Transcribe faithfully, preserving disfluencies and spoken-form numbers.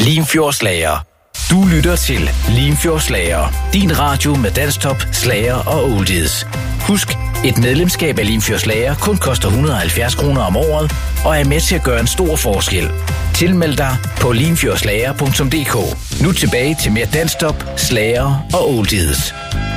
Limfjordsslager. Du lytter til Limfjordsslager. Din radio med dansktop, slager og oldies. Husk, et medlemskab af Limfjordsslager kun koster et hundrede og halvfjerds kroner om året og er med til at gøre en stor forskel. Tilmeld dig på limfjordslager punktum d k. Nu tilbage til mere dansktop, slager og oldies.